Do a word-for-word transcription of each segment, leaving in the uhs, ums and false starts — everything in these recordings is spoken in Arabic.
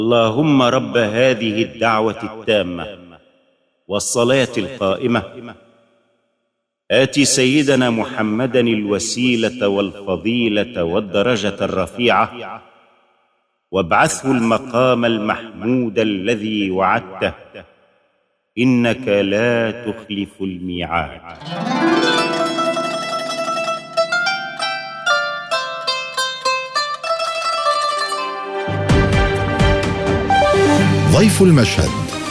اللهم رب هذه الدعوة التامة والصلاة القائمة آت سيدنا محمدا الوسيلة والفضيلة والدرجة الرفيعة وابعثه المقام المحمود الذي وعدته إنك لا تخلف الميعاد. ضيف المشهد.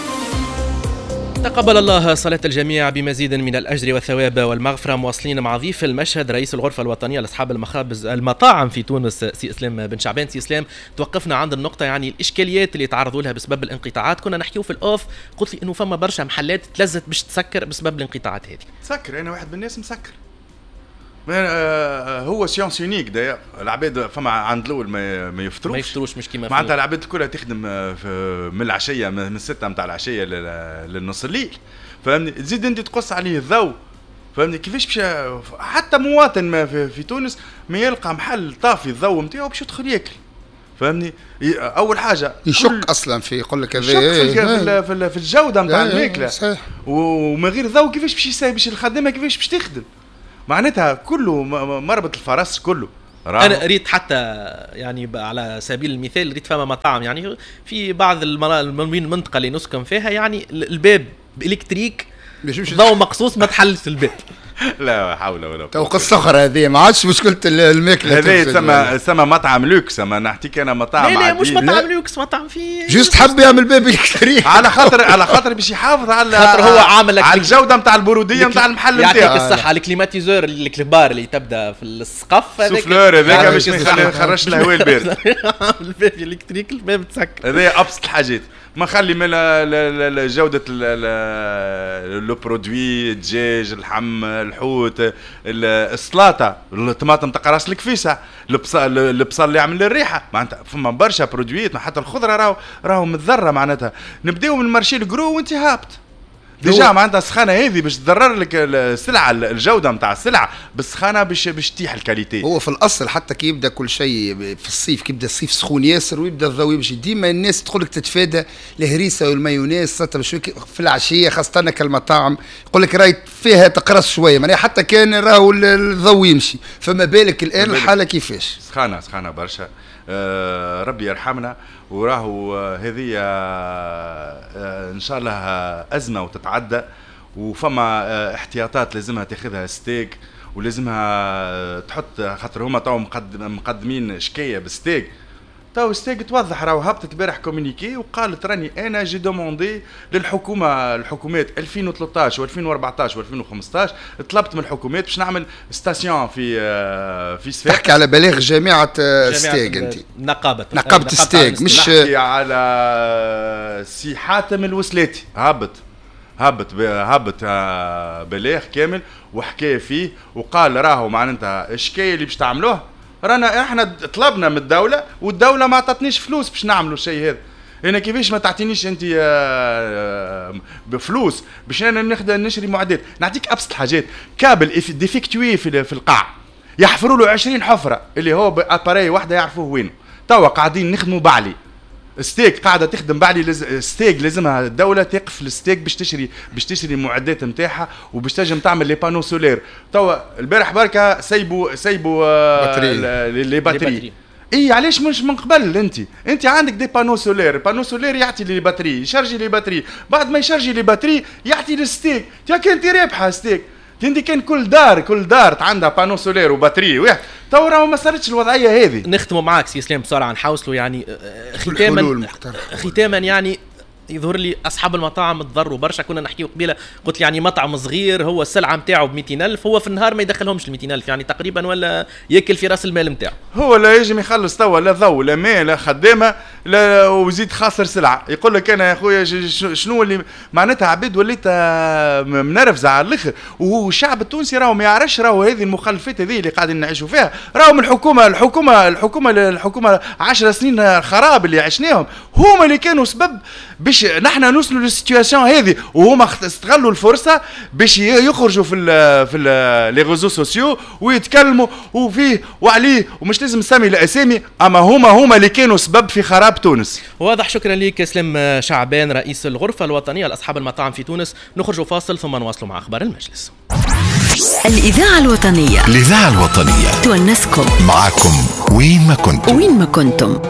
تقبل الله صلاة الجميع بمزيد من الأجر والثواب والمغفرة. مواصلين مع ضيف المشهد رئيس الغرفة الوطنية لأصحاب المخابز المطاعم في تونس سي إسلام بن شعبان. سي إسلام، توقفنا عند النقطة يعني الإشكاليات اللي تعرضوا لها بسبب الانقطاعات. كنا نحكيو في الأوف، قلت لي إنه فما برشا محلات تلزت باش تسكر بسبب الانقطاعات هذه. تسكر، أنا واحد من الناس مسكر. هو سيونس يونيك داير العباد فما عند الاول ما ما يفطروش ما يفطروش مش كيما معناتها العباد كلها تخدم من العشيه من الستة نتاع العشيه للنص الليل، فهمني؟ تزيد انت تقص عليه الضوء، فهمني كيفاش باش حتى مواطن ما في, في تونس ما يلقى محل طافي الضوء نتاعو باش يدخل ياكل، فهمني؟ اول حاجه يشك اصلا في يقول لك هذا في, في, في, في الجوده نتاع الماكله، ومن غير ضوء كيفاش باش يساوي باش الخدامه كيفاش باش تخدم، معناتها كله مربط الفرس كله. انا ريت حتى يعني على سبيل المثال ريت فما مطاعم يعني في بعض المنطقه اللي نسكن فيها يعني الباب بالكتريك ضوء مقصوص ما تحلش الباب. لا حول ولا قوه. تو قصه اخرى هذه ما عادش مشكله الماكله هذه سما سما مطعم لوكس، اما نحكيك انا مطعم لا لا مش مطعم لوكس، مطعم فيه جوست حب يعمل باب الكتريك على خاطر على خاطر باش يحافظ على خاطر هو عامل على الجوده نتاع البروديه نتاع المحل نتاعو. يعطيك الصحه. الكليماتيزور الكبار اللي تبدا في السقف هذاك سوفلور هذاك باش ما يخرجش الهواء البارد. الباب الكتريك الباب تسكر، هذه ابسط الحاجات. ما خلي من جودة لو برودوي، الدجاج، اللحم، الحوت، السلاطة، الطماطم تاع راس الكفيسة، البصل البصل اللي يعمل الريحة، معناتها فما برشا برودويات، حتى الخضرة راهو راهو متضرة. معناتها نبداو من المارشي الجرو وانت هابط ديجا معناتها السخانه هذه باش تضرر لك السلعه، الجوده نتاع السلعه بالسخانه باش باش تيح الكاليتي. هو في الاصل حتى كي يبدا كل شيء في الصيف، كي يبدا الصيف سخون ياسر ويبدا الضوء يمشي، ديما الناس تقول لك تتفادى الهريسه والمايونيز في العشيه، خاصه كالمطاعم يقول لك راهي فيها تقرص شويه، معناها حتى كان راهو الضوء يمشي، فما بالك الان الحاله كيفاش؟ سخانه سخانه برشا. آه ربي يرحمنا. وراهو هذه آه ان شاء الله ازمه وتتعدى، وفما آه احتياطات لازمها تاخذها ستيك، ولازمها تحط خاطر هما تو مقدمين شكايه بستيك. تو ستيك توضح راهو هبطت البارح كومونيكي وقالت راني انا جي دوموندي للحكومه الحكومات ألفين وثلاثطاش وألفين وأربعطاش وألفين وخمسطاش، طلبت من الحكومات باش نعمل ستاسيون في في صفاقس. تحكي على بلاغ جامعه ستيك انت؟ نقابه نقابه ستيك، مش نحكي على سي حاتم الوسلاتي. هبط هبط هبط بلاغ كامل وحكى فيه وقال راهو معناتها الشكايه اللي باش تعملوه رانا احنا طلبنا من الدوله والدوله ما عطتنيش فلوس باش نعملوا الشيء هذا. انا كيفاش ما تعطينيش انت بفلوس باش انا ناخذ نشري معدات؟ نعطيك ابسط الحاجات، كابل ديفيكتوي في في القاع يحفروا له عشرين حفره اللي هو باباري واحده يعرفوه وين. توا قاعدين نخدموا بعلي ستيك، قاعده تخدم بعلي لز... ستيك لازمها الدوله تقف الستيك باش تشري باش تشري المعدات نتاعها وباش تنجم تعمل لي بانو سولير. توا البارح بركه سيبوا سيبوا آه لي باتري. اي علاش مش من قبل؟ انت انت عندك دي بانو سولير، بانو سولير يعطي لي باتري، يشارجي لي باتري، بعد ما يشارجي لي باتري يعطي للستيك. يا كنت رابحه ستيك انت، كان كل دار كل دار عندها بانو سولير وباتري واحد. تو راهو ما صارتش الوضعيه هذه. نختموا معاك سي اسلام بسرعه نحاوصلوا يعني ختاما ختاما يعني يظهر لي اصحاب المطاعم تضروا برشا. كنا نحكيو قبيله قلت يعني مطعم صغير هو السلعه نتاعو ب مئتين ألف، هو في النهار ما يدخلهمش ال مئتين ألف يعني تقريبا، ولا ياكل في راس المال نتاعو. هو لا يجي يخلص توا لا ضوء لا ماء لا خدامه لا وزيد خاسر سلعه. يقول لك انا يا خويا شنو اللي معناتها عبيد وليت منرفزه على الاخر. والشعب التونسي راهو ما يعرفش راهو هذه المخلفات هذه اللي قاعدين نعيشوا فيها راهو من الحكومه الحكومه الحكومه الحكومه عشر سنين خراب اللي عشناهم هما اللي كانوا سبب باش باش نحن نوصلوا للسيتواسيون هذه، وهما استغلوا الفرصه باش يخرجوا في ال في لي ريزو سوسيو ويتكلموا وفيه وعليه، ومش لازم نسمي الاسامي، اما هما هما اللي كانوا سبب في خراب تونس. واضح. شكرا لك سليم شعبان رئيس الغرفه الوطنيه لاصحاب المطاعم في تونس. نخرجوا فاصل ثم نواصلوا مع اخبار المجلس. الإذاعة الوطنية الإذاعة الوطنية تونسكم معكم وين ما كنتم وين ما كنتم.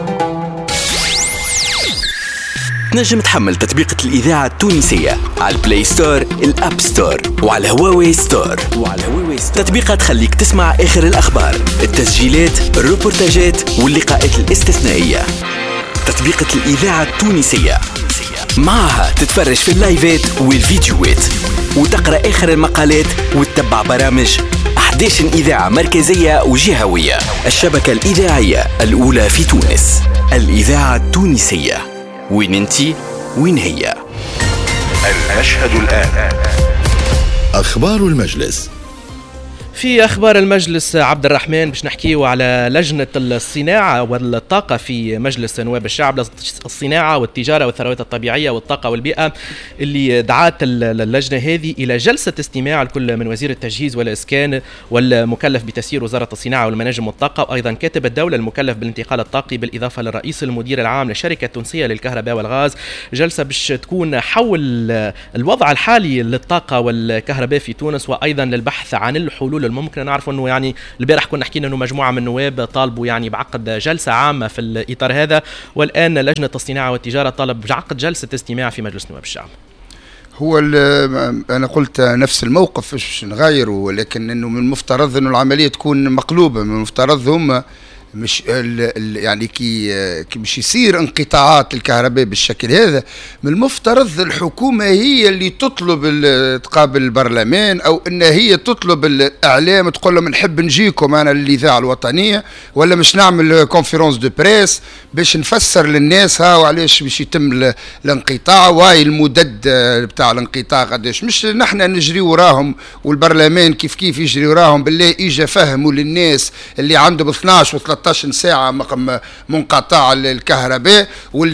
تنجم تحمل تطبيقة الإذاعة التونسية على البلاي ستور، الأب ستور، وعلى هواوي ستور. وعلى هواوي ستور تطبيقات تخليك تسمع آخر الأخبار، التسجيلات، الروبورتاجات واللقاءات الاستثنائية. تطبيقة الإذاعة التونسية معها تتفرج في اللايفات والفيديوهات وتقرأ آخر المقالات وتتبع برامج أحد عشر إذاعة مركزية وجهوية. الشبكة الإذاعية الأولى في تونس، الإذاعة التونسية. وين انتي وين هي؟ المشهد الآن. أخبار المجلس. في أخبار المجلس عبد الرحمن باش نحكيو على لجنة الصناعة والطاقة في مجلس نواب الشعب، الصناعة والتجارة والثروات الطبيعية والطاقة والبيئة، اللي دعات اللجنة هذه إلى جلسة استماع الكل من وزير التجهيز والإسكان والمكلف بتسيير وزارة الصناعة والمناجم والطاقة، وأيضا كاتب الدولة المكلف بالانتقال الطاقي، بالإضافة للرئيس المدير العام للشركة التونسية للكهرباء والغاز. جلسة باش تكون حول الوضع الحالي للطاقة والكهرباء في تونس، وأيضا للبحث عن الحلول الممكن. نعرف انه يعني البارح كنا حكينا انه مجموعه من النواب طالبوا يعني بعقد جلسه عامه في الاطار هذا، والان لجنه الصناعه والتجاره طالب بعقد جلسه استماع في مجلس نواب الشعب. هو انا قلت نفس الموقف مش نغيره، ولكن انه من المفترض انه العمليه تكون مقلوبه. من المفترض هم مش ال ال يعني كي كي مش يصير انقطاعات الكهرباء بالشكل هذا. من المفترض الحكومه هي اللي تطلب تقابل البرلمان، او ان هي تطلب الاعلام تقول لهم نحب نجيكم انا للاذاعه الوطنيه، ولا مش نعمل كونفيرونس دو بريس باش نفسر للناس ها وعلاش باش يتم الانقطاع، واي المدد بتاع الانقطاع قداش. مش نحن نجري وراهم والبرلمان كيف كيف يجري وراهم. بالله اجا فهموا للناس اللي عندهم اثناش و ثلاثة عشر ساعة منقطع الكهرباء،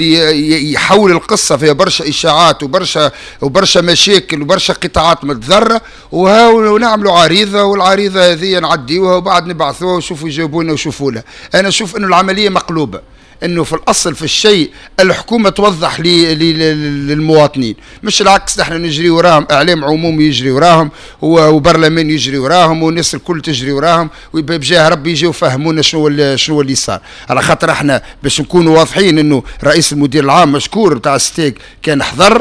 واللي يحول القصة فيها برشا إشاعات وبرشا وبرشا مشاكل وبرشا قطاعات متضررة، ونعملوا عريضة، والعريضة هذه نعديوها وبعد نبعثوها وشوفوا يجاوبونا وشوفوا لها. أنا أشوف إنه العملية مقلوبة، انه في الاصل في الشيء الحكومه توضح لي للمواطنين، مش العكس. نحن نجري وراهم، اعلام عمومي يجري وراهم وبرلمان يجري وراهم والناس الكل تجري وراهم، وبجاه ربي يجيو يفهمونا شنو شنو اللي صار. على خاطر احنا باش نكونوا واضحين انه رئيس المدير العام مشكور بتاع ستيك كان حضر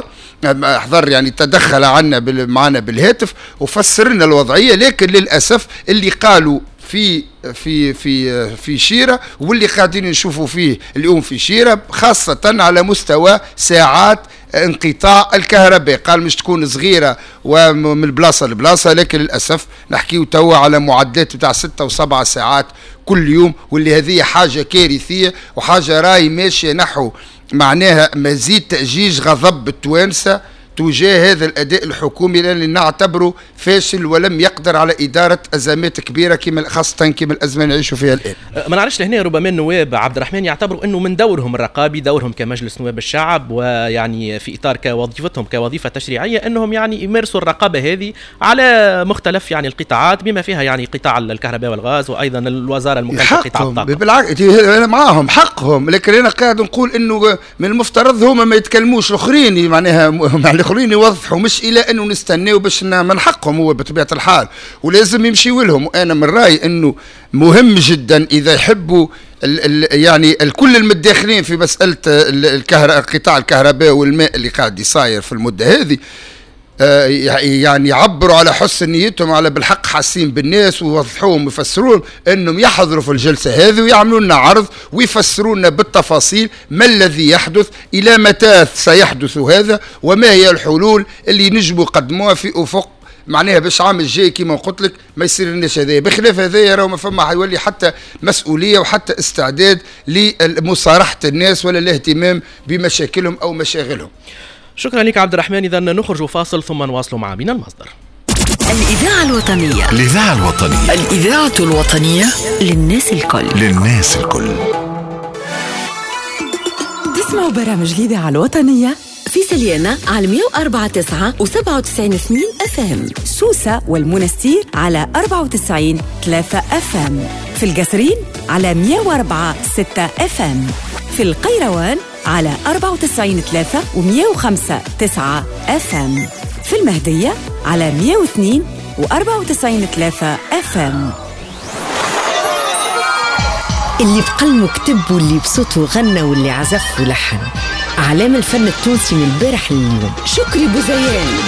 حضر يعني تدخل عنا معنا بالهاتف وفسر لنا الوضعيه، لكن للاسف اللي قالوا في في في في شيرة واللي قاعدين نشوفوا فيه اليوم في شيرة، خاصة على مستوى ساعات انقطاع الكهرباء. قال مش تكون صغيرة ومن بلاصة لبلاصة، لكن للأسف نحكيو توا على معدلات بتاع ستة وسبعة ساعات كل يوم، واللي هذه حاجة كارثية وحاجة راي ماشية نحو معناها مزيد تأجيج غضب التوانسة تجاه هذا الأداء الحكومي اللي نعتبره فاشل ولم يقدر على إدارة أزمات كبيرة كما خاصة كما الأزمة اللي نعيشوا فيها الآن. ما نعرفش لهنا ربما النواب عبد الرحمن يعتبروا أنه من دورهم الرقابي، دورهم كمجلس نواب الشعب، ويعني في إطار كوظيفتهم كوظيفة تشريعية أنهم يعني يمارسوا الرقابة هذه على مختلف يعني القطاعات، بما فيها يعني قطاع الكهرباء والغاز وأيضا الوزارة المكلفة قطاع الطاقة. بالعكس أنا معاهم حقهم، لكن أنا قاعد نقول أنه من المفترض هما ما يتكلموش، الآخرين معناها الاخرين يوضحوا، مش الى انه نستناو باش من حقهم هو بطبيعه الحال ولازم يمشيوا لهم. وانا من رايي انه مهم جدا اذا يحبوا ال ال يعني الكل المتداخلين في مساله الكهرباء، قطاع الكهرباء والماء اللي قاعد يصاير في المده هذه، آه يعني يعبروا على حسن نيتهم، على بالحق حاسين بالناس، ويوضحوهم ويفسرون انهم يحضروا في الجلسه هذه ويعملوا لنا عرض ويفسروا لنا بالتفاصيل ما الذي يحدث، الى متى سيحدث هذا، وما هي الحلول اللي نجموا يقدموها في افق معناها باش عام الجاي كما قلت لك ما يصير لناش هذايا. بخلاف هذايا راهو ما فما حيولي حتى مسؤوليه وحتى استعداد لمصارحه الناس ولا الاهتمام بمشاكلهم او مشاغلهم. شكرا لك عبد الرحمن. إذا نخرج فاصل ثم نواصل مع بنا المصدر. الإذاعة الوطنية الإذاعة الوطنية الإذاعة الوطنية للناس الكل للناس الكل. تسمعوا برامج الإذاعة الوطنية في سليانة على مية وأربعة تسعة وسبعة وتسعين اثنين اف ام. سوسة والمنستير على أربعة وتسعين ثلاثة اف ام. في القصرين على مية وأربعة ستة اف ام. في القيروان على أربعة وتسعين ثلاثة ومية وخمسة تسعة اف ام. في المهدية على مية واثنين وأربعة وتسعين ثلاثة اف ام. اللي بقلمه كتب واللي بصوته غنى واللي عزف ولحن، أعلام الفن التونسي من البارح لليوم. شكري بوزيان.